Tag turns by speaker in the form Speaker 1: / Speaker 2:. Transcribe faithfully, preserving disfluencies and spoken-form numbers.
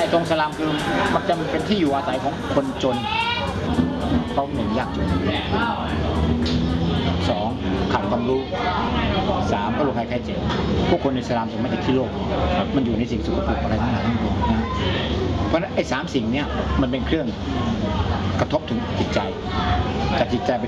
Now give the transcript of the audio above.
Speaker 1: ตรงสลามคือมันจะเป็นที่อยู่อาศัยของคนจนเขาหนึ่งยากจนสองขาดความรู้สามก็โรคภัยไข้เจ็บพวกคนในอิสลามส่วนมากจะขี้โรคมันอยู่ในสิ่งสกปรกอะไรทั้งหลายทั้งปวงนะเพราะฉะนั้นไอ้สามสิ่งเนี้ยมันเป็นเครื่องกระทบถึงจิตใจจากจิตใจไป